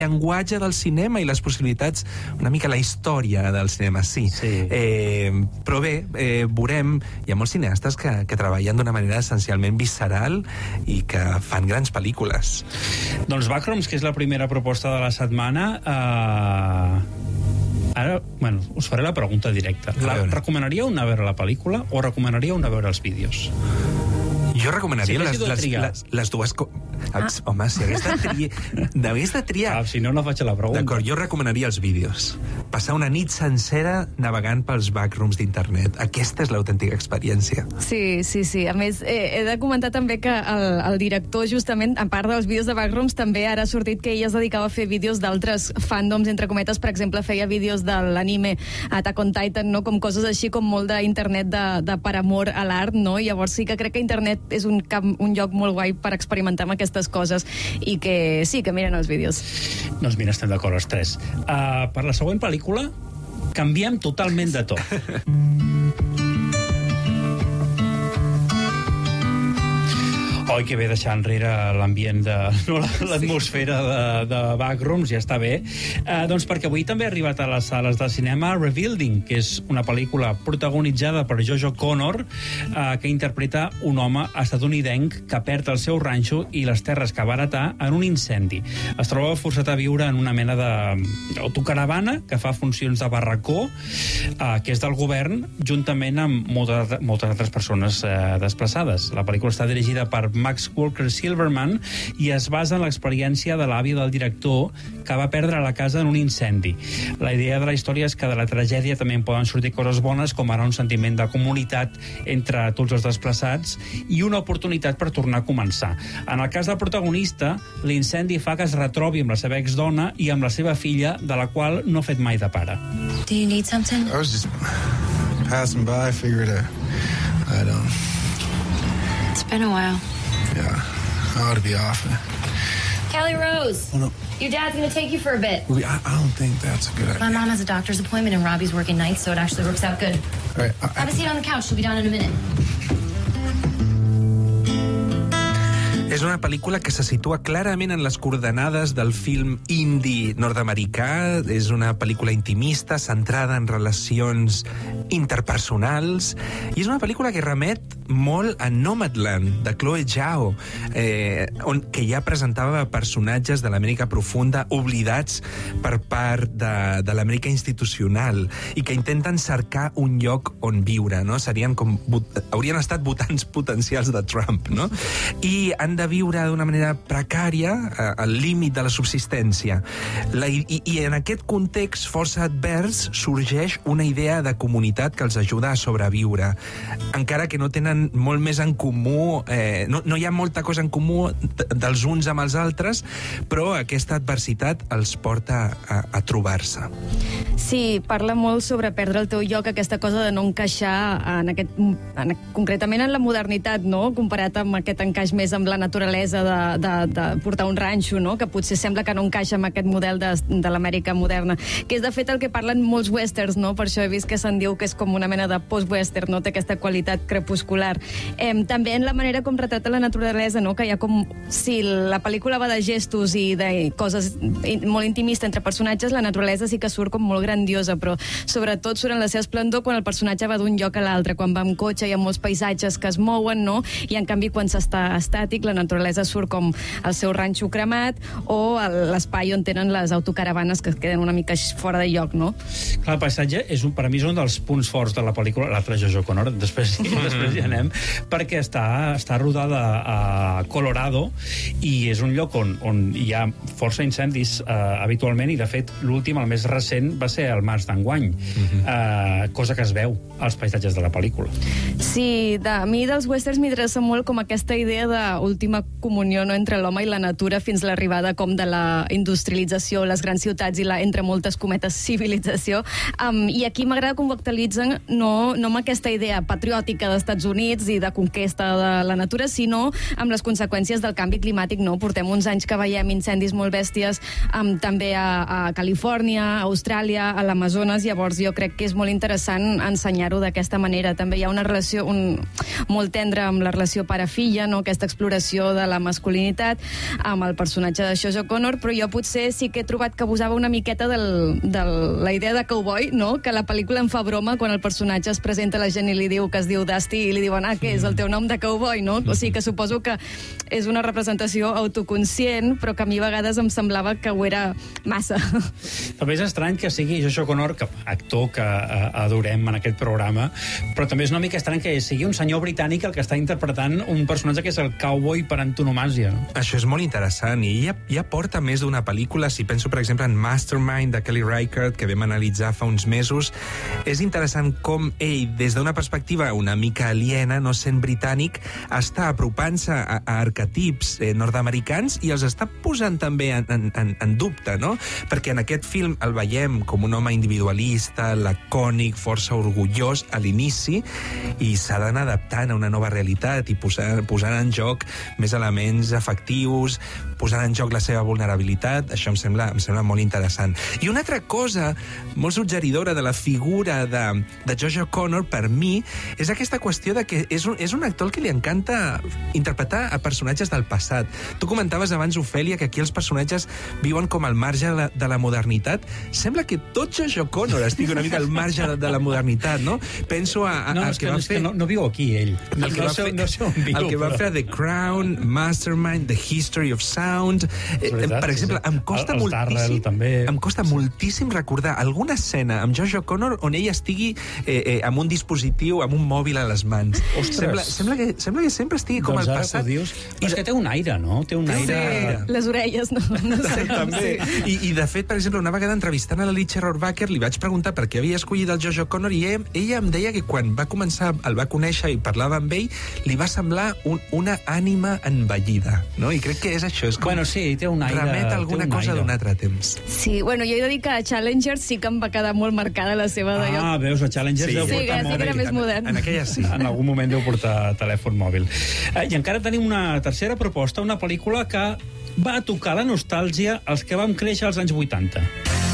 llenguatge del cinema i les possibilitats, una mica la història del cinema, sí. Però bé, veurem, hi ha molts cineastes que treballen d'una manera essencialment visceral i que fan grans pel·lícules. Doncs Backrooms, que és la primera proposta de la setmana, ara, us faré la pregunta directa. Recomanaríeu anar a veure la pel·lícula o recomanaríeu anar a veure els vídeos? Jo recomanaria les dues... Home, si hagués de triar... Si no faig la pregunta. D'acord, jo recomanaria els vídeos. Passar una nit sencera navegant pels backrooms d'internet. Aquesta és l'autèntica experiència. Sí. A més, he de comentar també que el director, justament, a part dels vídeos de backrooms, també ara ha sortit que ell es dedicava a fer vídeos d'altres fandoms, entre cometes. Per exemple, feia vídeos de l'anime Attack on Titan, no? Com coses així com molt d'internet de per amor a l'art, no? I llavors sí que crec que internet és un lloc molt guai per experimentar amb aquestes coses i que sí, que miren els vídeos. Doncs mira, estem d'acord els tres. Per la següent pel·lícula canviem totalment de to. Oi, que bé deixar enrere l'ambient l'atmosfera de Backrooms, ja està bé. Doncs perquè avui també ha arribat a les sales de cinema Rebuilding, que és una pel·lícula protagonitzada per Jojo Connor, que interpreta un home estatunidenc que perd el seu ranxo i les terres que va heretar en un incendi. Es troba forçat a viure en una mena d'autocaravana que fa funcions de barracó, que és del govern, juntament amb moltes altres persones desplaçades. La pel·lícula està dirigida per Max Walker Silverman i es basa en l'experiència de l'àvia del director que va perdre la casa en un incendi. La idea de la història és que de la tragèdia també en poden sortir coses bones, com ara un sentiment de comunitat entre tots els desplaçats i una oportunitat per tornar a començar. En el cas del protagonista, l'incendi fa que es retrobi amb la seva exdona i amb la seva filla, de la qual no ha fet mai de pare. Do you need something? I was just passing by, figured I'd It's been a while. Yeah, I ought to be off. Kelly Rose, your dad's going to take you for a bit. I don't think that's a good idea. My mom has a doctor's appointment and Robbie's working nights, so it actually works out good. All right, Have a seat on the couch. She'll be down in a minute. És una pel·lícula que se situa clarament en les coordenades del film indie nord-americà. És una pel·lícula intimista, centrada en relacions interpersonals, i és una pel·lícula que remet molt a Nomadland, de Chloe Zhao, que ja presentava personatges de l'Amèrica profunda oblidats per part de l'Amèrica institucional i que intenten cercar un lloc on viure, no? Haurien estat votants potencials de Trump, no? I han de viure d'una manera precària, al límit de la subsistència. I en aquest context força advers sorgeix una idea de comunitat que els ajuda a sobreviure, encara que no tenen molt més en comú, no hi ha molta cosa en comú dels uns amb els altres, però aquesta adversitat els porta a trobar-se. Sí, parla molt sobre perdre el teu lloc, aquesta cosa de no encaixar concretament en la modernitat, no? Comparat amb aquest encaix més amb la naturalesa de portar un ranxo, no? Que potser sembla que no encaixa amb aquest model de l'Amèrica moderna, que és de fet el que parlen molts westerns, no? Per això he vist que se'n diu que és com una mena de post-western, no? Té aquesta qualitat crepuscular. També en la manera com retrata la naturalesa, no? Que hi ha com... Si la pel·lícula va de gestos i de coses molt intimistes entre personatges, la naturalesa sí que surt com molt grandiosa, però sobretot surt en la seva esplendor quan el personatge va d'un lloc a l'altre. Quan va amb cotxe hi ha molts paisatges que es mouen, no? I en canvi quan s'està estàtic la naturalesa surt com el seu ranxo cremat o l'espai on tenen les autocaravanes que queden una mica fora de lloc, no? Clar, el paisatge per a mi és un dels punts forts de la pel·lícula, l'altre Jojo Connor, després hi anem, perquè està rodada a Colorado i és un lloc on hi ha força incendis habitualment, i de fet l'últim, el més recent, va ser el març d'enguany, cosa que es veu als paisatges de la pel·lícula. Sí, a mi dels westerns m'interessa molt com aquesta idea d'última comunió, no, entre l'home i la natura fins a l'arribada com de la industrialització, les grans ciutats i entre moltes cometes, civilització. I aquí m'agrada com ho actualitzen no amb aquesta idea patriòtica d'Estats Units, Units i de conquesta de la natura, sinó amb les conseqüències del canvi climàtic, no? Portem uns anys que veiem incendis molt bèsties també a Califòrnia, a Austràlia, a l'Amazones. Llavors jo crec que és molt interessant ensenyar-ho d'aquesta manera. També hi ha una relació molt tendra amb la relació pare-filla, no? Aquesta exploració de la masculinitat amb el personatge de Josh O'Connor, però jo potser sí que he trobat que abusava una miqueta de la idea de cowboy, no? Que la pel·lícula em fa broma quan el personatge es presenta a la gent i li diu que es diu Dusty i li diuen, què és el teu nom de cowboy, no? O sigui que suposo que és una representació autoconscient, però que a mi a vegades em semblava que ho era massa. També és estrany que sigui Josh O'Connor, actor que adorem en aquest programa, però també és una mica estrany que sigui un senyor britànic el que està interpretant un personatge que és el cowboy per antonomàsia. No? Això és molt interessant i ja porta més d'una pel·lícula. Si penso, per exemple, en Mastermind de Kelly Reichardt, que vam analitzar fa uns mesos, és interessant com ell, des d'una perspectiva una mica aliena, no sent britànic, està apropant-se a arquetips nord-americans i els està posant també en dubte, no? Perquè en aquest film el veiem com un home individualista, lacònic, força orgullós a l'inici, i s'ha d'anar adaptant a una nova realitat i posant en joc més elements afectius, posant en joc la seva vulnerabilitat. Això em sembla molt interessant. I una altra cosa molt suggeridora de la figura de Josh O'Connor, per mi, és aquesta qüestió de que és un actor que li encanta interpretar a personatges del passat. Tu comentaves abans, Ofèlia, que aquí els personatges viuen com al marge de la modernitat. Sembla que tot Josh O'Connor estigui una mica al marge de la modernitat, no? Penso no viu aquí, ell. El que va fer a The Crown, Mastermind, The History of Sound. Per exemple, em costa moltíssim recordar alguna escena amb Josh O'Connor on ell estigui amb un dispositiu, amb un mòbil a les mans. Sembla que sempre estigui com al passat. Però és que té un aire, no? Té un aire... Les orelles, no sé. També. I de fet, per exemple, una vegada entrevistant a l'Alicia Rohrwacher li vaig preguntar per què havia escollit el Josh O'Connor i ella em deia que quan va començar, el va conèixer i parlava amb ell, li va semblar una ànima envellida, no? I crec que és això, és com... Bueno, sí, té un aire... Remet a alguna cosa d'un altre temps. Sí, bueno, jo he de dir que a Challengers sí que em va quedar molt marcada la seva... Veus, a Challengers deu portar mòbil. Sí, que era més modern. En aquella sí. En algun moment deu portar telèfon mòbil. I encara tenim una tercera proposta, una pel·lícula que va tocar la nostàlgia als que vam créixer als anys 80.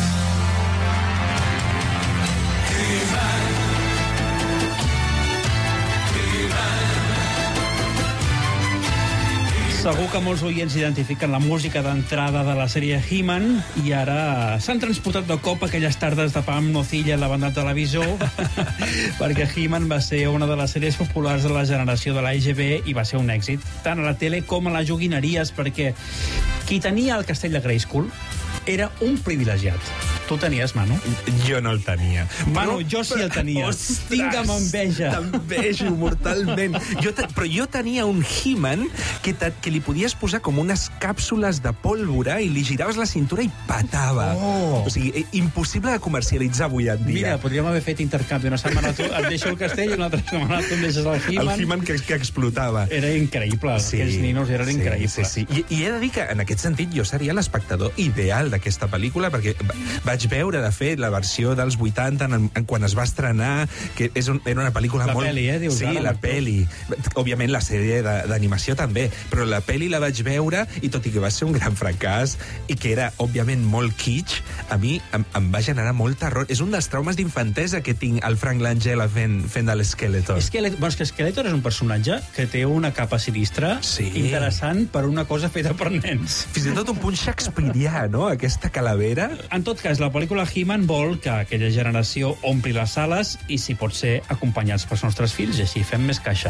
Segur que molts oients identifiquen la música d'entrada de la sèrie He-Man i ara s'han transportat de cop aquelles tardes de pa amb nocilla davant del televisor perquè He-Man va ser una de les sèries populars de la generació de la EGB i va ser un èxit tant a la tele com a les joguineries, perquè qui tenia el castell de Grayskull era un privilegiat. Tu tenies, Manu? Jo no el tenia. Manu, jo sí el tenia. Tingue'm enveja. T'envejo mortalment. Però jo tenia un He-Man que li podies posar com unes càpsules de pólvora i li giraves la cintura i patava. Oh. O sigui, impossible de comercialitzar avui en dia. Mira, podríem haver fet intercanvi. Una setmana tu et deixo el castell i una altra setmana tu em deixes el He-Man. El He-Man que explotava. Era increïble. Sí, aquells ninos eren increïbles. Sí. I he de dir que, en aquest sentit, jo seria l'espectador ideal d'aquesta pel·lícula, perquè vaig veure, de fet, la versió dels 80 quan es va estrenar, que era una pel·lícula la molt... Peli, dius, sí, ara, la peli. Òbviament, la sèrie d'animació també, però la peli la vaig veure i, tot i que va ser un gran fracàs i que era, òbviament, molt kitsch, a mi em va generar molt terror. És un dels traumes d'infantesa que tinc el Frank Langella fent de l'Skeletor. És que Skeletor és un personatge que té una capa sinistra interessant per una cosa feta per nens. Fins i tot un punt shakespearià, no?, aquesta calavera. En tot cas, la pel·lícula He-Man vol que aquella generació ompli les sales i, si pot ser, acompanyats pels nostres fills, i així fem més caixa.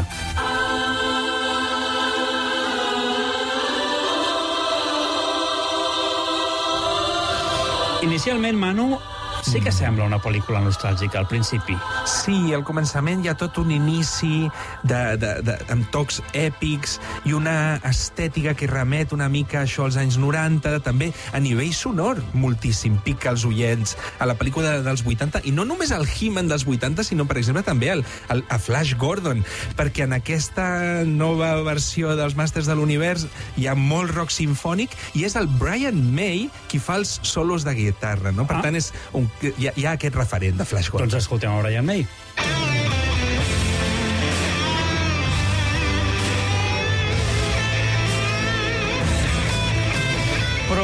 Inicialment, Manu, sí que sembla una pel·lícula nostàlgica al principi. Sí, al començament hi ha tot un inici amb tocs èpics i una estètica que remet una mica a això als anys 90, també a nivell sonor moltíssim, pica els oients a la pel·lícula dels 80, i no només al He-Man dels 80, sinó, per exemple, també a Flash Gordon, perquè en aquesta nova versió dels Masters de l'Univers hi ha molt rock simfònic i és el Brian May qui fa els solos de guitarra, no? Per tant, hi ha aquest referent de Flash Gordon. Doncs escoltem a Brian May.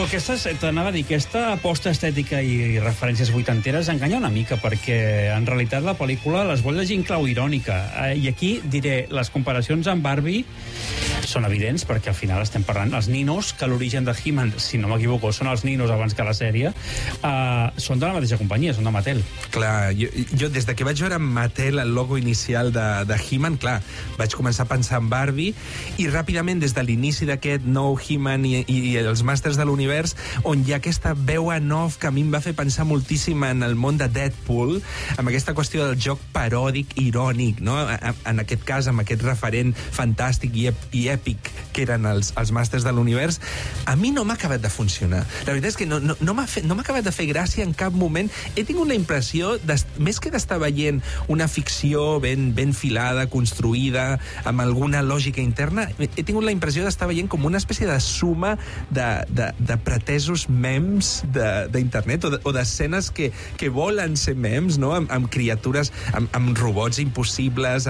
Però t'anava a dir, aquesta aposta estètica i referències vuitanteres enganya una mica, perquè en realitat la pel·lícula les vol llegir en clau irònica. I aquí diré, les comparacions amb Barbie són evidents, perquè al final estem parlant els ninos, que l'origen de He-Man, si no m'equivoco, són els ninos abans que la sèrie, són de la mateixa companyia, són de Mattel. Clar, jo des de que vaig veure Mattel el logo inicial de He-Man, clar, vaig començar a pensar en Barbie, i ràpidament, des de l'inici d'aquest nou He-Man i els Masters de l'Univers, on hi ha aquesta veu en off que a mi em va fer pensar moltíssim en el món de Deadpool, amb aquesta qüestió del joc paròdic, irònic, no? En aquest cas, amb aquest referent fantàstic i èpic que eren els Masters de l'Univers, a mi no m'ha acabat de funcionar. La veritat és que no m'ha acabat de fer gràcia en cap moment. He tingut la impressió, més que d'estar veient una ficció ben filada, construïda, amb alguna lògica interna, he tingut la impressió d'estar veient com una espècie de suma de pretesos memes d'internet, o d'escenes que volen ser memes, no? Amb criatures, amb robots impossibles,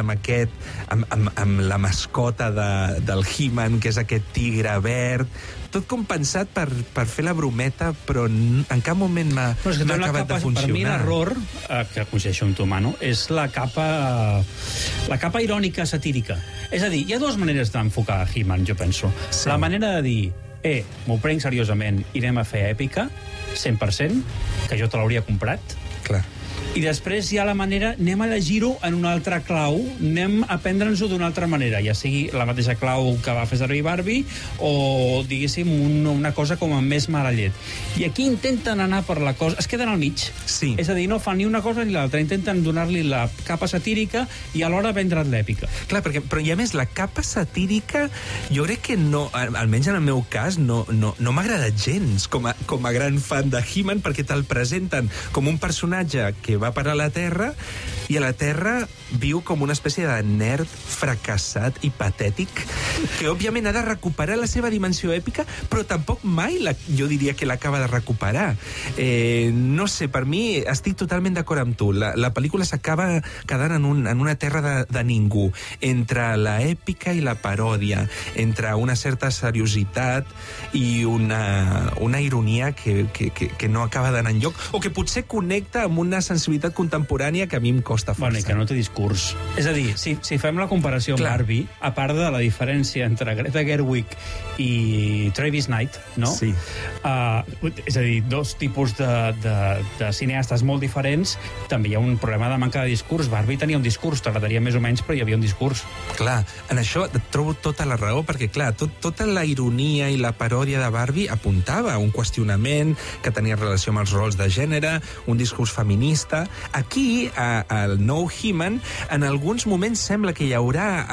amb la mascota del He-Man, que és aquest tigre verd, tot com pensat per fer la brometa, però en cap moment m'ha acabat de funcionar. Per mi l'error, que coincideixo amb tu, Manu, és la capa irònica satírica. És a dir, hi ha dues maneres d'enfocar He-Man, jo penso. Sí. La manera de dir, m'ho prenc seriosament i anem a fer èpica, 100%, que jo te l'hauria comprat. Clar. I després hi ha la manera, anem a llegir-ho en una altra clau, anem a prendre'ns-ho d'una altra manera, ja sigui la mateixa clau que va fer servir Barbie o, diguéssim, una cosa com amb més mala llet. I aquí intenten anar per la cosa... Es queden al mig. Sí. És a dir, no fan ni una cosa ni l'altra. Intenten donar-li la capa satírica i alhora vendre't l'èpica. Clar, però i a més, la capa satírica, jo crec que no, almenys en el meu cas, no m'ha agradat gens com a gran fan de He-Man, perquè te'l presenten com un personatge que va parar a la Terra, i a la Terra viu com una espècie de nerd fracassat i patètic, que òbviament ha de recuperar la seva dimensió èpica, però tampoc mai jo diria que l'acaba de recuperar. No sé, per mi estic totalment d'acord amb tu. La pel·lícula s'acaba quedant en una terra de ningú, entre la èpica i la paròdia, entre una certa seriositat i una ironia que no acaba d'anar enlloc, o que potser connecta amb una sensibilitat contemporània que a mi em costa força. Bueno, i que no té discurs. És a dir, si fem la comparació amb Barbie, a part de la diferència entre Greta Gerwig i Travis Knight, no? Sí. És a dir, dos tipus de cineastes molt diferents, també hi ha un problema de manca de discurs. Barbie tenia un discurs, t'agradaria més o menys, però hi havia un discurs. Clar, en això trobo tota la raó, perquè, clar, tota la ironia i la paròdia de Barbie apuntava a un qüestionament que tenia relació amb els rols de gènere, un discurs feminista. Aquí, al nou He-Man, en alguns moments sembla que hi haurà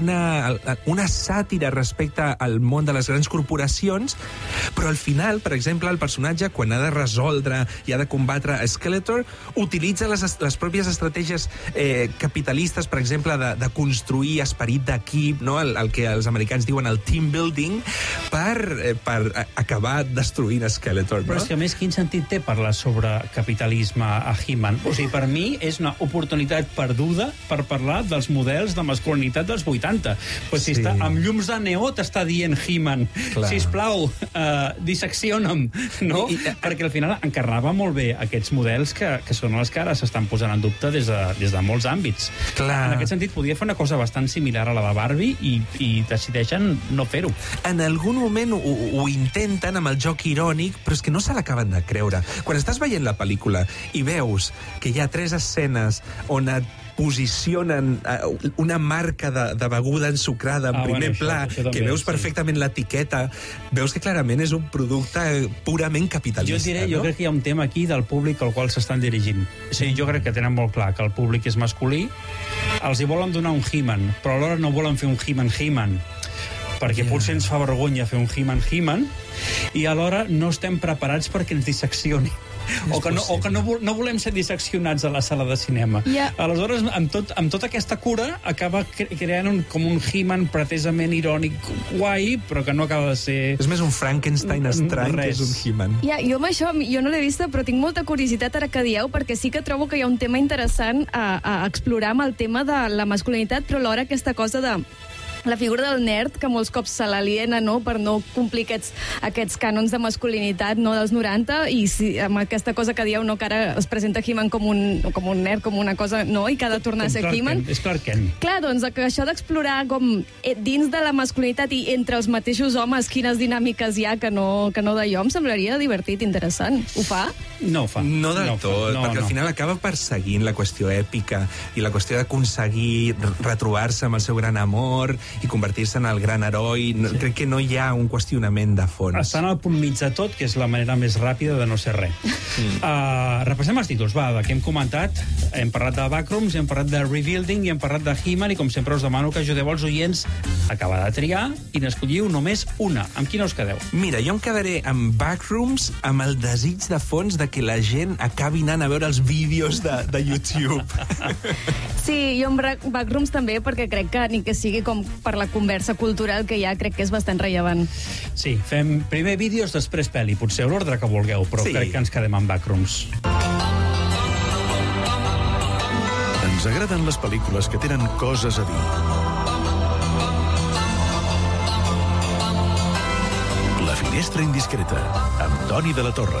una sàtira respecte al món de les grans corporacions, però al final, per exemple, el personatge, quan ha de resoldre i ha de combatre a Skeletor, utilitza les pròpies estratègies capitalistes, per exemple, de construir esperit d'equip, no? el que els americans diuen el team building, per acabar destruint Skeletor. No? Però és que, a més, quin sentit té parlar sobre capitalisme a He-Man? O sigui, per mi és una oportunitat perduda per parlar dels models de masculinitat dels 80. Però si està amb llums de neó t'està dient He-Man, sisplau, dissecciona'm, no? Perquè al final encarnava molt bé aquests models que són els que ara s'estan posant en dubte des de molts àmbits. En aquest sentit, podria fer una cosa bastant similar a la de Barbie i decideixen no fer-ho. En algun moment ho intenten amb el joc irònic, però és que no se l'acaben de creure. Quan estàs veient la pel·lícula i veus que hi ha 3 escenes on et posicionen una marca de beguda ensucrada en primer pla, que veus perfectament l'etiqueta, veus que clarament és un producte purament capitalista. Jo crec que hi ha un tema aquí del públic al qual s'estan dirigint. O sigui, jo crec que tenen molt clar que el públic és masculí, els hi volen donar un He-Man, però alhora no volen fer un He-Man, perquè potser ens fa vergonya fer un He-Man, i alhora no estem preparats perquè ens disseccioni. O que no volem ser disseccionats a la sala de cinema. Aleshores, amb tota aquesta cura, acaba creant com un He-Man pretesament irònic guai, però que no acaba de ser... És més un Frankenstein estrany que és un He-Man. Jo amb això, jo no l'he vista, però tinc molta curiositat ara que dieu, perquè sí que trobo que hi ha un tema interessant a explorar amb el tema de la masculinitat, però alhora aquesta cosa de la figura del nerd, que molts cops se l'aliena, no?, per no complir aquests cànons de masculinitat, no?, dels 90, i si, amb aquesta cosa que dieu, no?, que ara es presenta He-Man com un nerd, com una cosa, no?, i que ha de tornar a ser He-Man. És Clark Kent. Clar, doncs això d'explorar com dins de la masculinitat i entre els mateixos homes quines dinàmiques hi ha que no d'allò, em semblaria divertit, interessant. Ho fa? No ho fa. No del tot, perquè al final acaba perseguint la qüestió èpica i la qüestió d'aconseguir retrobar-se amb el seu gran amor i convertir-se en el gran heroi. Crec que no hi ha un qüestionament de fons. Estan al punt mig de tot, que és la manera més ràpida de no ser res. Repassem els títols, va, que hem comentat. Hem parlat de Backrooms, hem parlat de Rebuilding i hem parlat de He-Man, i com sempre us demano que ajudeu els oients a acabar de triar i n'escolliu només una. Amb quina us quedeu? Mira, jo em quedaré amb Backrooms amb el desig de fons de que la gent acabi anant a veure els vídeos de YouTube. Sí, jo amb Backrooms també, perquè crec que ni que sigui com per la conversa cultural que hi ha, crec que és bastant rellevant. Sí, fem primer vídeos, després pel·li, potser a l'ordre que vulgueu, però crec que ens quedem amb Backrooms. Ens agraden les pel·lícules que tenen coses a dir. La finestra indiscreta, amb Toni de la Torre.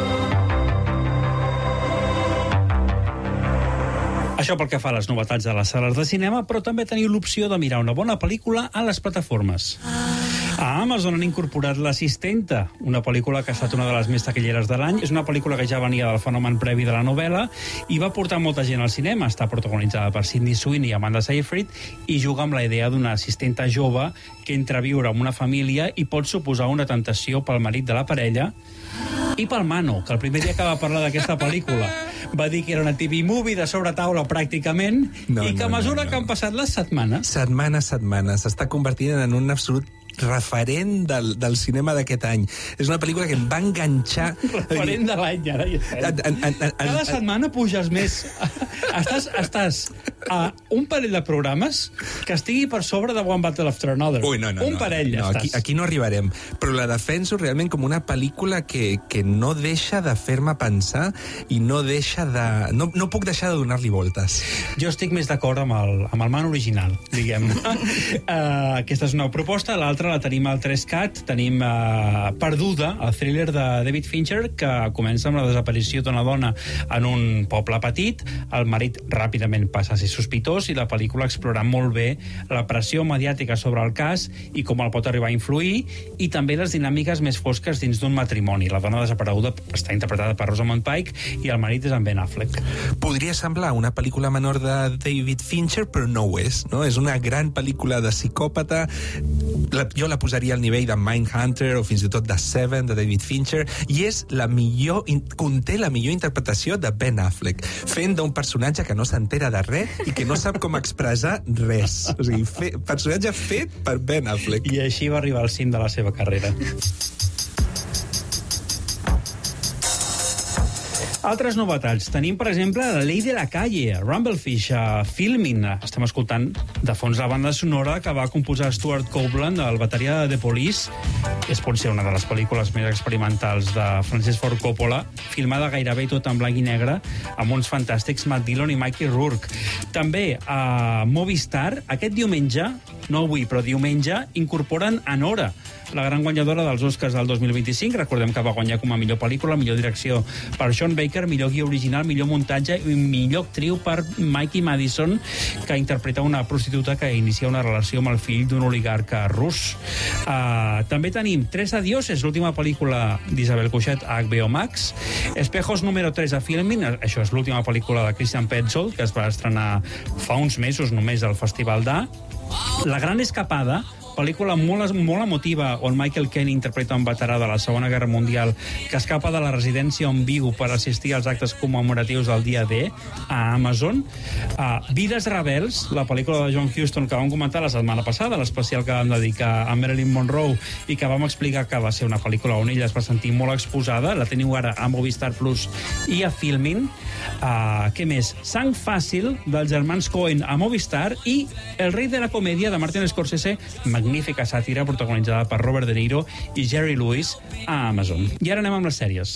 Això pel que fa a les novetats de les sales de cinema, però també teniu l'opció de mirar una bona pel·lícula a les plataformes. A Amazon han incorporat L'Assistenta, una pel·lícula que ha estat una de les més taquilleres de l'any. És una pel·lícula que ja venia del fenomen previ de la novel·la i va portar molta gent al cinema. Està protagonitzada per Sydney Sweeney i Amanda Seyfried i juga amb la idea d'una assistenta jove que entra a viure amb una família i pot suposar una tentació pel marit de la parella i pel Mano, que el primer dia que va parlar d'aquesta pel·lícula va dir que era una TV movie de sobretaula pràcticament i que a mesura que han passat les setmanes... Setmanes. S'està convertint en un absolut referent del cinema d'aquest any. És una pel·lícula que em va enganxar... Referent de l'any, ara ja estem. Cada setmana puges més. Estàs a un parell de programes que estigui per sobre de One Battle After Another. Ui, no, un parell, no, estàs. Aquí no arribarem, però la defenso realment com una pel·lícula que no deixa de fer-me pensar i no deixa de... No puc deixar de donar-li voltes. Jo estic més d'acord amb el man original, diguem-ne. Aquesta és una proposta, l'altra la tenim al 3CAT, tenim Perduda, el thriller de David Fincher, que comença amb la desaparició d'una dona en un poble petit, el marit ràpidament passa a ser sospitós i la pel·lícula explora molt bé la pressió mediàtica sobre el cas i com el pot arribar a influir, i també les dinàmiques més fosques dins d'un matrimoni. La dona desapareguda està interpretada per Rosamund Pike i el marit és en Ben Affleck. Podria semblar una pel·lícula menor de David Fincher, però no ho és, no? És una gran pel·lícula de psicòpata. Jo la posaria al nivell de Mindhunter o fins i tot de Seven, de David Fincher, i és conté la millor interpretació de Ben Affleck, fent d'un personatge que no s'entera de res i que no sap com expressar res. O sigui, personatge fet per Ben Affleck. I així va arribar al cim de la seva carrera. Altres novetats. Tenim, per exemple, La Ley de la Calle, Rumblefish, Filmin. Estem escoltant de fons la banda sonora que va composar Stuart Copeland, el bateria de The Police. És potser una de les pel·lícules més experimentals de Francis Ford Coppola, filmada gairebé tot en blanc i negre, amb uns fantàstics Matt Dillon i Mickey Rourke. També a Movistar, aquest diumenge, no avui, però diumenge, incorporen Anora, la gran guanyadora dels Oscars del 2025. Recordem que va guanyar com a millor pel·lícula, millor direcció per Sean Baker, millor guió original, millor muntatge i millor actriu per Mikey Madison, que interpreta una prostituta que inicia una relació amb el fill d'un oligarca rus. També tenim Tres Adioses, l'última pel·lícula d'Isabel Coixet a HBO Max. Espejos número 3 a Filmin, això és l'última pel·lícula de Christian Petzold, que es va estrenar fa uns mesos només al Festival d'A. La Gran Escapada, pel·lícula molt emotiva on Michael Caine interpreta un veterà de la Segona Guerra Mundial que escapa de la residència on viu per assistir als actes commemoratius del dia D a Amazon. Vides rebels, la pel·lícula de John Huston que vam comentar la setmana passada, l'especial que vam dedicar a Marilyn Monroe i que vam explicar que va ser una pel·lícula on ella es va sentir molt exposada. La teniu ara a Movistar Plus i a Filmin. Què més? Sang fàcil, dels germans Coen a Movistar, i El rei de la comèdia de Martin Scorsese, magnífica sàtira protagonitzada per Robert De Niro i Jerry Lewis, a Amazon. I ara anem amb les sèries.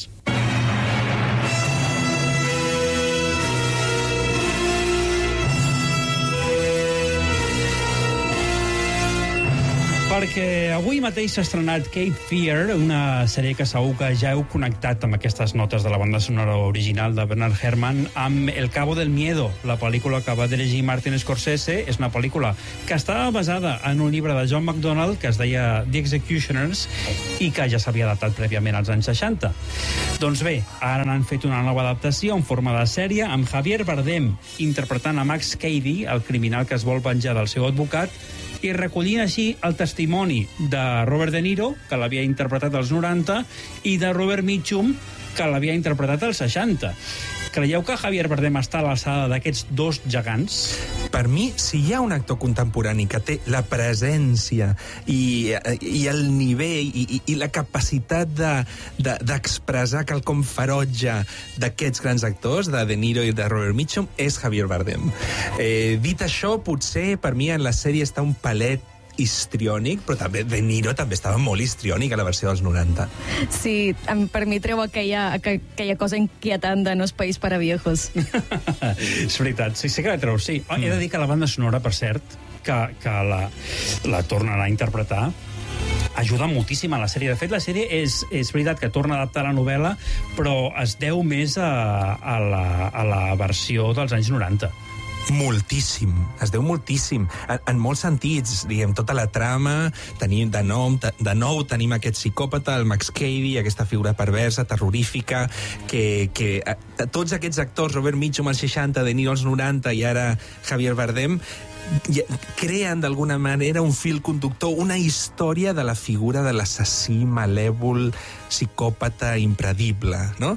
Perquè avui mateix s'ha estrenat Cape Fear, una sèrie que segur que ja heu connectat amb aquestes notes de la banda sonora original de Bernard Herrmann amb El Cabo del Miedo, la pel·lícula que va dirigir Martin Scorsese. És una pel·lícula que estava basada en un llibre de John MacDonald que es deia The Executioners i que ja s'havia adaptat prèviament als anys 60. Doncs bé, ara n'han fet una nova adaptació en forma de sèrie amb Javier Bardem interpretant a Max Cady, el criminal que es vol venjar del seu advocat, i recollint així el testimoni de Robert De Niro, que l'havia interpretat als 90, i de Robert Mitchum, que l'havia interpretat als 60. Creieu que Javier Bardem està a l'alçada d'aquests dos gegants? Per mi, si hi ha un actor contemporani que té la presència i el nivell i la capacitat d'expressar quelcom ferotge d'aquests grans actors, de De Niro i de Robert Mitchum, és Javier Bardem. Dit això, potser per mi en la sèrie està un palet histriònic, però també De Niro també estava molt histriònic a la versió dels 90. Sí, per mi treu aquella cosa inquietant de No es país para viejos. És veritat, sí que la treu, sí. He de dir que la banda sonora, per cert, que la tornen a interpretar, ajuda moltíssim a la sèrie. De fet, la sèrie és veritat que torna a adaptar la novel·la, però es deu més a la versió dels anys 90. Moltíssim, es deu moltíssim en molts sentits, diguem, tota la trama, tenim de nou tenim aquest psicòpata, el Max Cady, aquesta figura perversa, terrorífica, que tots aquests actors, Robert Mitchum als 60, De Niro als 90 i ara Javier Bardem, creen d'alguna manera un fil conductor, una història de la figura de l'assassí malèvol, psicòpata impredible, no?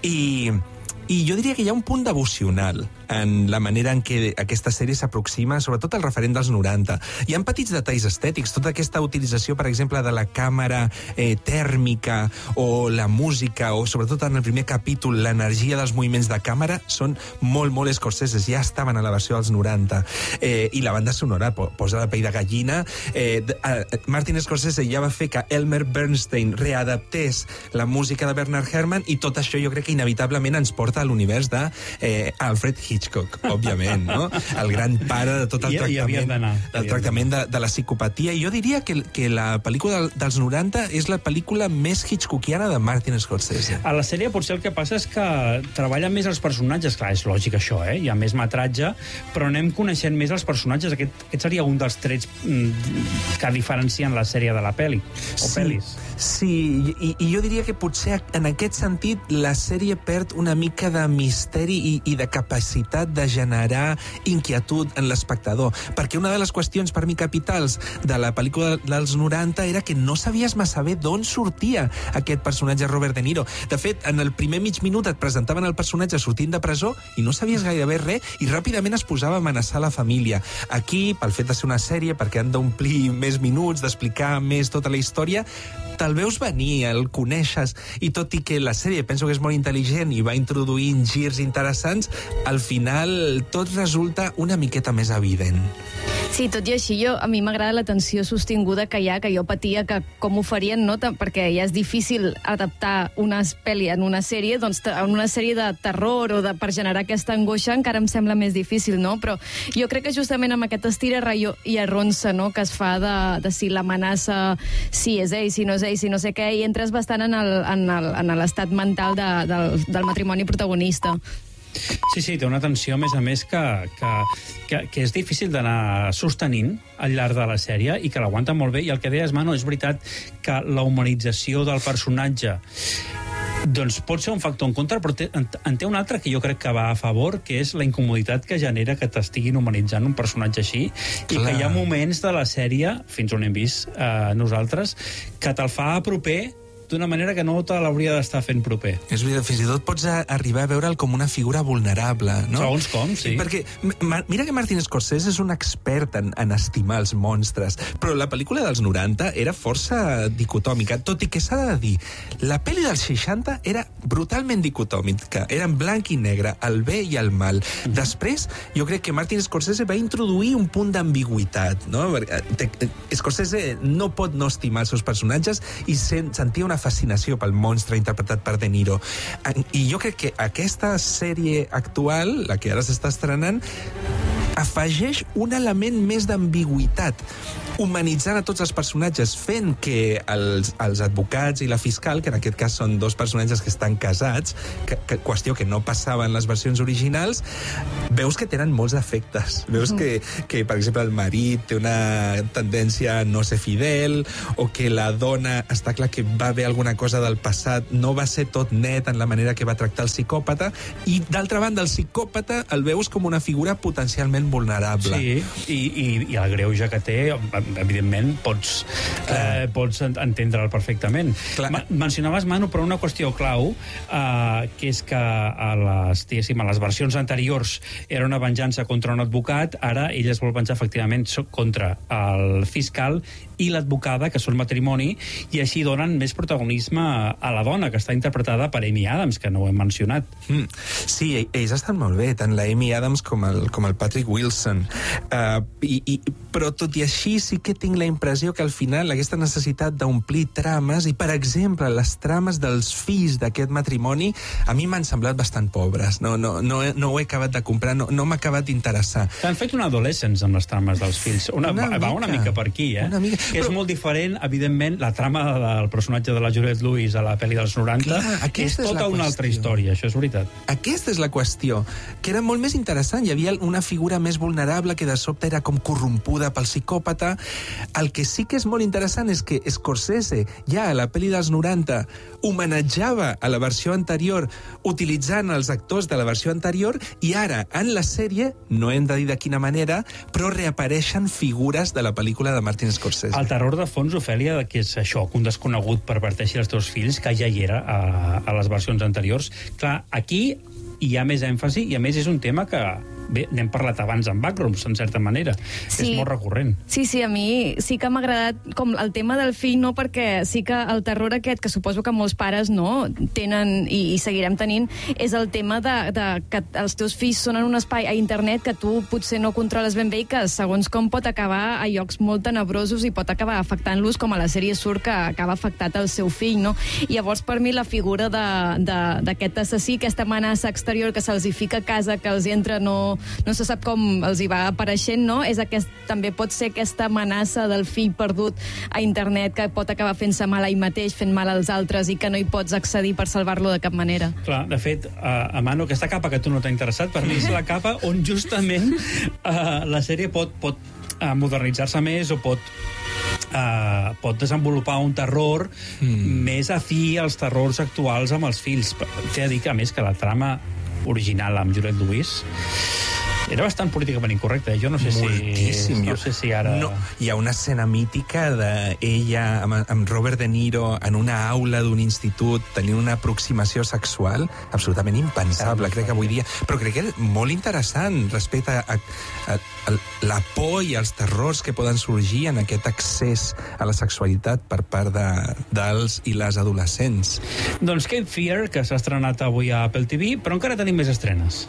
I jo diria que hi ha un punt devocional en la manera en què aquesta sèrie s'aproxima, sobretot al referent dels 90. Hi ha petits detalls estètics, tota aquesta utilització, per exemple, de la càmera tèrmica o la música, o sobretot en el primer capítol, l'energia dels moviments de càmera, són molt, molt Scorseses, ja estaven a la versió dels 90. I la banda sonora posa la pell de gallina. Martin Scorsese ja va fer que Elmer Bernstein readaptés la música de Bernard Herrmann, i tot això jo crec que inevitablement ens porta a l'univers d'Alfred Hitchcock, òbviament, no? El gran pare de tot el tractament de la psicopatia. I jo diria que la pel·lícula dels 90 és la pel·lícula més hitchcockiana de Martin Scorsese. A la sèrie potser el que passa és que treballen més els personatges. Clar, és lògic això, hi ha més metratge, però anem coneixent més els personatges. Aquest seria un dels trets que diferencien la sèrie de la pel·li, o pel·lis. Sí, i jo diria que potser en aquest sentit la sèrie perd una mica de misteri i de capacitat de generar inquietud en l'espectador, perquè una de les qüestions per mi capitals de la pel·lícula dels 90 era que no sabies massa bé d'on sortia aquest personatge Robert De Niro. De fet, en el primer mig minut et presentaven el personatge sortint de presó i no sabies gairebé res i ràpidament es posava a amenaçar la família. Aquí, pel fet de ser una sèrie, perquè han d'omplir més minuts, d'explicar més tota la història, te'l veus venir, el coneixes, i tot i que la sèrie penso que és molt intel·ligent i va introduint girs interessants, al final tot resulta una miqueta més evident. Sí, tot i així, a mi m'agrada la tensió sostinguda que hi ha, que jo patia que com ho farien, no? Perquè ja és difícil adaptar una pel·li en una sèrie, doncs en una sèrie de terror o per generar aquesta angoixa encara em sembla més difícil, no? Però jo crec que justament amb aquest estira i arronsa, no?, que es fa de si l'amenaça, si és ell, si no és ell, si no sé què, i entres bastant en l'estat mental del matrimoni protagonista. Sí, té una tensió, a més, que és difícil d'anar sostenint al llarg de la sèrie i que l'aguanta molt bé. I el que deies, Manu, és veritat que la humanització del personatge doncs pot ser un factor en contra, però en té un altre que jo crec que va a favor, que és la incomoditat que genera que t'estiguin humanitzant un personatge així. Clar. I que hi ha moments de la sèrie, fins on hem vist nosaltres, que te'l fa proper d'una manera que no te l'hauria d'estar fent proper. És veritat, fins i tot pots arribar a veure'l com una figura vulnerable, no? Segons com, sí. Perquè mira que Martin Scorsese és un expert en estimar els monstres, però la pel·lícula dels 90 era força dicotòmica, tot i que s'ha de dir, la pel·li dels 60 era brutalment dicotòmica, era en blanc i negre, el bé i el mal. Després, jo crec que Martin Scorsese va introduir un punt d'ambigüitat, no? Scorsese no pot no estimar els seus personatges i sentia una fascinació pel monstre interpretat per De Niro. I jo crec que aquesta sèrie actual, la que ara s'està estrenant, afegeix un element més d'ambigüitat. humanitzant a tots els personatges, fent que els advocats i la fiscal, que en aquest cas són dos personatges que estan casats, qüestió que no passava en les versions originals, veus que tenen molts defectes. Veus que, per exemple, el marit té una tendència a no ser fidel, o que la dona, està clar que va haver alguna cosa del passat, no va ser tot net en la manera que va tractar el psicòpata, i d'altra banda el psicòpata el veus com una figura potencialment vulnerable. Sí, i el greuge que té, evidentment, pots entendre'l perfectament. Mencionaves, Manu, però una qüestió clau, que és que a les versions anteriors era una venjança contra un advocat, ara ell es vol venjar efectivament contra el fiscal i l'advocada, que són matrimoni, i així donen més protagonisme a la dona, que està interpretada per Amy Adams, que no ho hem mencionat. Sí, ells estan molt bé, tant la Amy Adams com el Patrick Wilson. Però tot i així sí que tinc la impressió que al final aquesta necessitat d'omplir trames, i per exemple les trames dels fills d'aquest matrimoni, a mi m'han semblat bastant pobres. No ho he acabat de comprar, no m'ha acabat d'interessar. T'han fet un Adolescence amb les trames dels fills. Va una mica per aquí, eh? Que és molt diferent, evidentment, la trama del personatge de la Juliette Lewis a la pel·li dels 90, és tota una altra història, això és veritat. Aquesta és la qüestió, que era molt més interessant. Hi havia una figura més vulnerable que de sobte era com corrompuda pel psicòpata. El que sí que és molt interessant és que Scorsese, ja a la pel·li dels 90, homenatjava a la versió anterior utilitzant els actors de la versió anterior, i ara, en la sèrie, no hem de dir de quina manera, però reapareixen figures de la pel·lícula de Martin Scorsese. El terror de fons, Ofèlia, que és això, que un desconegut perverteixi els teus fills, que ja hi era a les versions anteriors. Clar, aquí hi ha més èmfasi, i a més és un tema que, bé, n'hem parlat abans en Backrooms, en certa manera. És molt recurrent. Sí, a mi sí que m'ha agradat com el tema del fill, no, perquè sí que el terror aquest, que suposo que molts pares tenen i seguirem tenint, és el tema de que els teus fills són en un espai a internet que tu potser no controles ben bé, i que segons com pot acabar a llocs molt tenebrosos i pot acabar afectant-los, com a la sèrie surt que acaba afectat el seu fill, no? I llavors, per mi, la figura d'aquest assassí, aquesta amenaça exterior que se'ls hi fica a casa, que els hi entra, no se sap com els hi va apareixent, no? També pot ser aquesta amenaça del fill perdut a internet, que pot acabar fent-se mal a ell mateix, fent mal als altres, i que no hi pots accedir per salvar-lo de cap manera. Clar, de fet, Manu, aquesta capa que a tu no t'ha interessat, per mi és la capa on justament la sèrie pot modernitzar-se més, o pot desenvolupar un terror més afí als terrors actuals amb els fills. T'he de dir que, a més, que la trama original amb Juliette Lewis era bastant políticament incorrecta. Jo no sé si ara... No, hi ha una escena mítica d'ella amb Robert De Niro en una aula d'un institut tenint una aproximació sexual absolutament impensable, crec que avui dia, però crec que és molt interessant respecte a la por i els terrors que poden sorgir en aquest accés a la sexualitat per part dels i les adolescents. Doncs Cape Fear, que s'ha estrenat avui a Apple TV, però encara tenim més estrenes.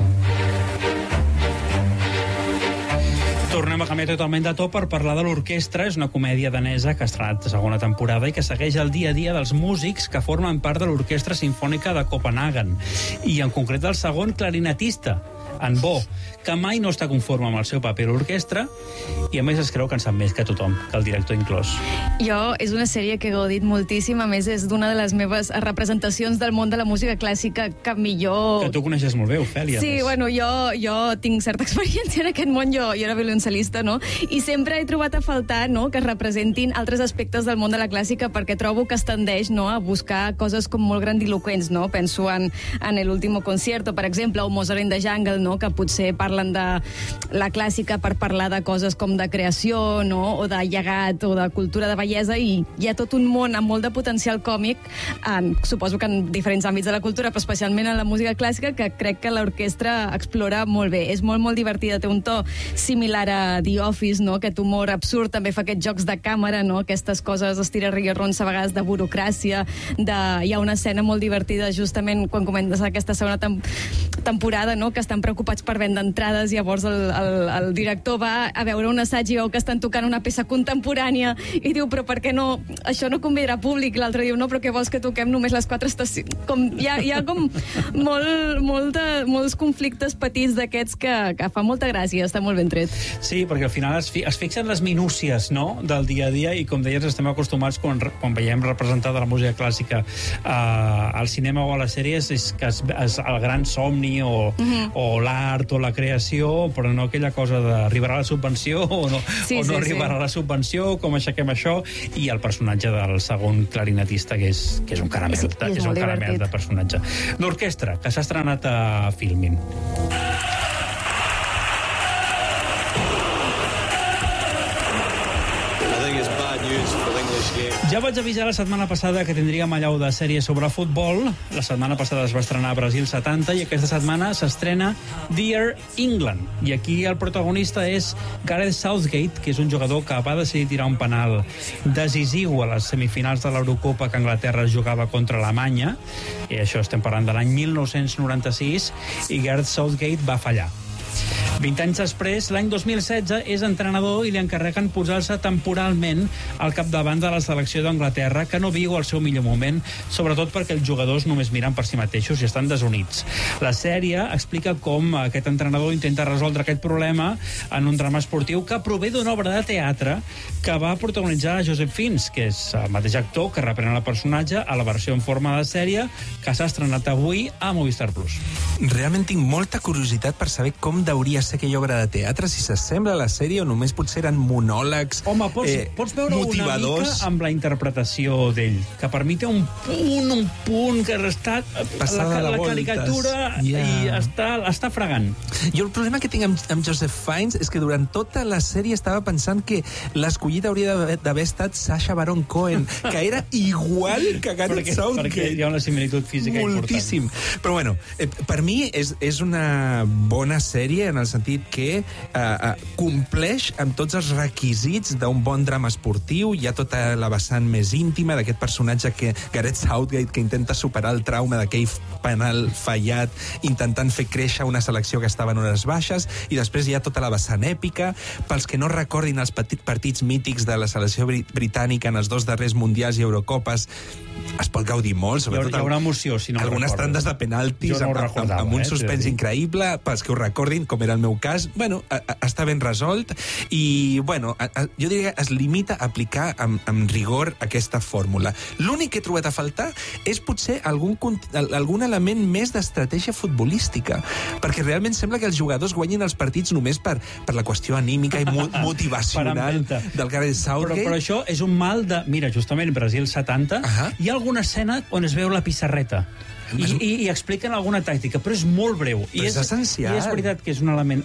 Tornem a canviar totalment de to per parlar de l'Orquestra. És una comèdia danesa que ha estrenat segona temporada i que segueix el dia a dia dels músics que formen part de l'Orquestra Simfònica de Copenhagen, i en concret el segon clarinetista, en Bo, que mai no està conforme amb el seu paper a l'orquestra, i a més es creu que en sap més que tothom, que el director inclòs. És una sèrie que he gaudit moltíssim, a més és d'una de les meves representacions del món de la música clàssica que millor... Que tu coneixes molt bé, Ofèlia. Sí, bueno, jo tinc certa experiència en aquest món, jo era violoncel·lista, no? I sempre he trobat a faltar, no?, que es representin altres aspectes del món de la clàssica, perquè trobo que es tendeix, no?, a buscar coses com molt grandiloquents, no? Penso en El último concierto, per exemple, o Mozart in the Jungle, no?, que potser parlen de la clàssica per parlar de coses com de creació, no?, o de llegat, o de cultura de bellesa, i hi ha tot un món amb molt de potencial còmic, suposo que en diferents àmbits de la cultura, però especialment en la música clàssica, que crec que l'orquestra explora molt bé. És molt, molt divertida, té un to similar a The Office, no?, aquest humor absurd, també fa aquests jocs de càmera, no?, aquestes coses estirarriarrons a vegades de burocràcia, hi ha una escena molt divertida justament quan comença aquesta segona temporada, no?, que estan preocupats per vendre entrades, llavors el director va a veure un assaig i veu que estan tocant una peça contemporània i diu, però per què no? Això no convidarà públic. L'altre diu, no, però què vols que toquem només les 4 estacions? Hi ha com molts conflictes petits d'aquests que fa molta gràcia, està molt ben tret. Sí, perquè al final es fixen les minúcies, no?, del dia a dia, i com deies, estem acostumats quan veiem representada la música clàssica al cinema o a les sèries, és que és el gran somni o l'art o la creació, però no aquella cosa d'arribarà a la subvenció o no arribarà a la subvenció, com aixequem això, i el personatge del segon clarinetista, que és un caramel, és un caramel de personatge. L'orquestra, que s'ha estrenat a Filmin. Ja vaig avisar la setmana passada que tindríem allau de sèrie sobre futbol. La setmana passada es va estrenar Brasil 70 i aquesta setmana s'estrena Dear England. I aquí el protagonista és Gareth Southgate, que és un jugador que va decidir tirar un penal decisiu a les semifinals de l'Eurocopa que Anglaterra jugava contra Alemanya. I això estem parlant de l'any 1996, i Gareth Southgate va fallar. 20 anys després, l'any 2016, és entrenador i li encarreguen posar-se temporalment al capdavant de la selecció d'Anglaterra, que no viu el seu millor moment, sobretot perquè els jugadors només miren per si mateixos i estan desunits. La sèrie explica com aquest entrenador intenta resoldre aquest problema en un drama esportiu que prové d'una obra de teatre que va protagonitzar Joseph Fiennes, que és el mateix actor que reprèn el personatge a la versió en forma de sèrie que s'ha estrenat avui a Movistar Plus. Realment tinc molta curiositat per saber com deuria ser aquella obra de teatre, si s'assembla a la sèrie o només potser eren monòlegs motivadors. Home, pots veure una mica amb la interpretació d'ell, que per mi té un punt que està la caricatura i està fregant. Jo el problema que tinc amb Joseph Fiennes és que durant tota la sèrie estava pensant que l'escollit hauria d'haver estat Sacha Baron Cohen, que era igual que Gareth Southgate. Perquè hi ha una similitud física moltíssim. important. Però bueno, per mi és una bona sèrie en el sentit que compleix amb tots els requisits d'un bon drama esportiu. Hi ha tota la vessant més íntima d'aquest personatge Gareth Southgate, que intenta superar el trauma d'aquell penal fallat, intentant fer créixer una selecció que estava en hores baixes, i després hi ha tota la vessant èpica. Pels que no recordin els partits mítics de la selecció britànica en els 2 darrers mundials i Eurocopes, es pot gaudir molt, sobretot hi haurà emoció, si no algunes tandes de penaltis amb un suspens increïble. Pels que ho recordin, com era el meu cas, bueno, està ben resolt i, bueno, jo diria que es limita a aplicar amb rigor aquesta fórmula. L'únic que he trobat a faltar és potser algun element més d'estratègia futbolística, perquè realment sembla que els jugadors guanyin els partits només per la qüestió anímica i motivacional del Gareth Southgate. Però això és un mal de... Mira, justament Brasil 70, hi ha alguna escena on es veu la pissarreta i expliquen alguna tàctica, però és molt breu. Però és essencial. I és veritat que és un element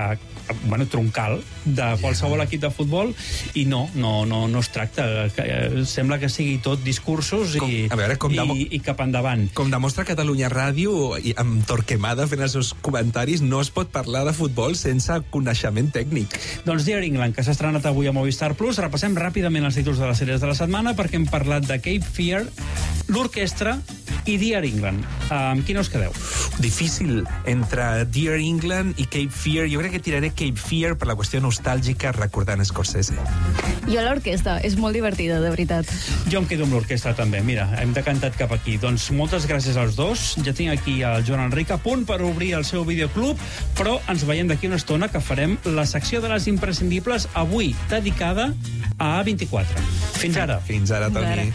troncal de qualsevol equip de futbol, i no es tracta. Sembla que sigui tot discursos i cap endavant. Com demostra Catalunya Ràdio, amb Torquemada fent els seus comentaris, no es pot parlar de futbol sense coneixement tècnic. Doncs Dear England, que s'ha estrenat avui a Movistar Plus. Repassem ràpidament els títols de les sèries de la setmana, perquè hem parlat de Cape Fear, l'orquestra i Dear England. Amb quina us quedeu? Difícil entre Dear England i Cape Fear. Jo crec que tiraré Cape Fear per la qüestió nostàlgica, recordant Scorsese. Jo l'orquestra, és molt divertida, de veritat. Jo em quedo amb l'orquestra també, mira, hem decantat cap aquí. Doncs moltes gràcies als dos. Ja tinc aquí el Joan Enric a punt per obrir el seu videoclub, però ens veiem d'aquí una estona, que farem la secció de les imprescindibles, avui dedicada a A24. Fins ara. Fins ara, Toni.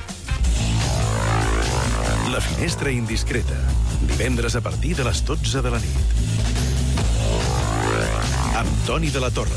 La finestra indiscreta. Divendres a partir de les 12 de la nit. Amb Toni de la Torre.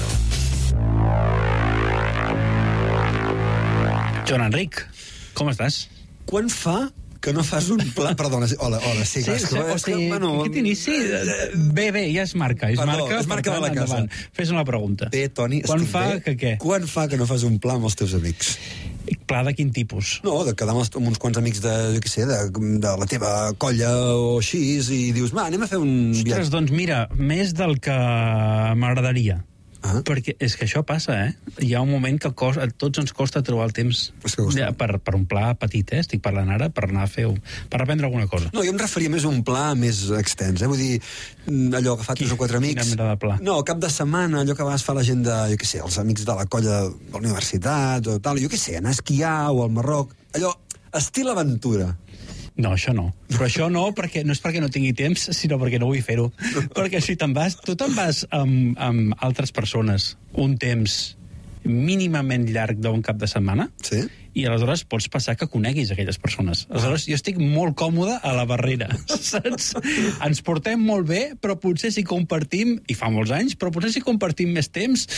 Joan Enric, com estàs? Quan fa que no fas un pla... Perdona, hola, sí. Aquest inici... Bé, ja es marca. És marca de la casa. Fes una pregunta. Bé, Toni, quan fa que què? Quan fa que no fas un pla amb els teus amics? Pla de quin tipus? No, de quedar amb uns quants amics de la teva colla o així, i dius, anem a fer un viatge. Ostres, doncs mira, més del que m'agradaria. Perquè és que això passa, Hi ha un moment que a tots ens costa trobar el temps per un pla petit, Estic parlant ara per anar a fer... per aprendre alguna cosa. No, jo em referia més a un pla més extens, Vull dir, allò agafar 3 o 4 amics... Quina mena de pla? No, cap de setmana, allò que a vegades fa la gent de, jo què sé, els amics de la colla de la universitat o tal, jo què sé, anar a esquiar o al Marroc, allò, estil aventura. No, això no. Però això no, perquè no és perquè no tingui temps, sinó perquè no vull fer-ho. Perquè si tu te'n vas amb altres persones un temps mínimament llarg d'un cap de setmana, Sí? i aleshores pots passar que coneguis aquelles persones. Aleshores, jo estic molt còmode a la barrera, saps? Ens portem molt bé, però potser si compartim, i fa molts anys, però potser si compartim més temps...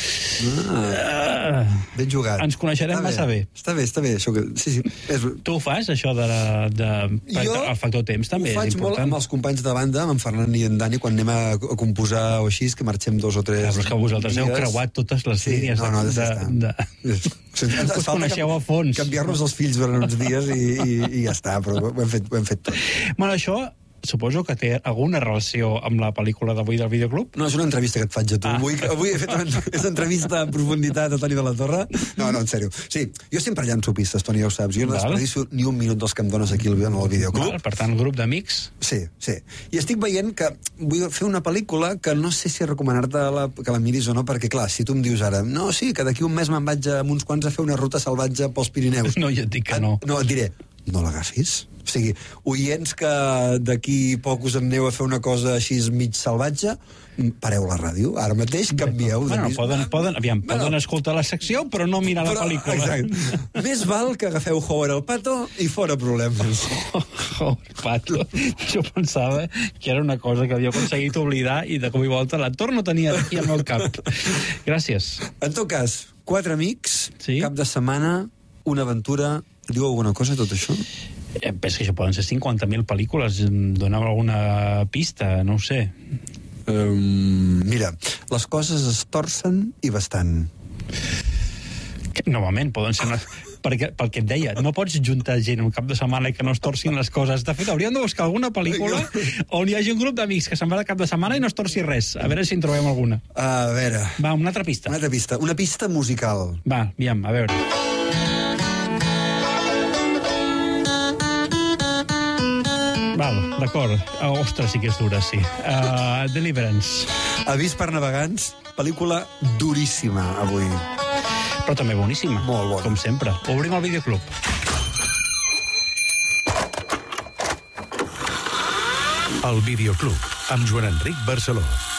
Ben jugat. Ens coneixerem massa bé. Està bé, això que... Sí. Tu ho fas, això el factor temps, també és important. Ho faig molt amb els companys de banda, amb en Fernan i en Dani, quan anem a composar o així, que marxem 2 o 3 Però és que vosaltres heu creuat totes les línies us coneixeu a fons. Canviar-nos els fills durant uns dies i ja està, però ho hem fet tot. Bueno, això suposo que té alguna relació amb la pel·lícula d'avui del videoclub? No, és una entrevista que et faig a tu. Avui he fet una entrevista en profunditat a Toni de la Torre. No, en sèrio. Sí, jo sempre llanço pistes, Toni, ja ho saps. Jo no desperdicio ni un minut dels que em dones aquí al videoclub. Per tant, grup d'amics? Sí. I estic veient que vull fer una pel·lícula que no sé si recomanar-te que la miris o no, perquè, clar, si tu em dius ara, no, sí, que d'aquí un mes me'n vaig amb uns quants a fer una ruta salvatge pels Pirineus. No, jo et dic que no. No, et diré, no l'agafis. O sigui, oients que d'aquí poc us en aneu a fer una cosa així mig salvatge, pareu la ràdio, ara mateix canvieu. Poden escoltar la secció, però no mirar la pel·lícula. Exacte. Més val que agafeu Howard el Pato i fora problemes. Howard Pato. Jo pensava que era una cosa que havia aconseguit oblidar i de cop i volta la torno a tenir aquí al meu cap. Gràcies. En tot cas, 4 amics, cap de setmana, una aventura. Diu alguna cosa, tot això? Penso que això poden ser 50.000 pel·lícules. Dona'm alguna pista, no ho sé. Mira, les coses es torcen i bastant. Normalment poden ser... Perquè, pel que et deia, no pots juntar gent un cap de setmana i que no es torcin les coses. De fet, hauríem de buscar alguna pel·lícula on hi hagi un grup d'amics que se'n va de cap de setmana i no es torci res. A veure si en trobem alguna. A veure... Va, una altra pista. Una pista musical. Va, aviam, a veure... Val, d'acord. Ostres, sí que és dura, sí. Deliverance. Avís per navegants, pel·lícula duríssima, avui. Però també boníssima. Molt bona. Com sempre. Obrim el videoclub. El videoclub, amb Joan Enric Barceló.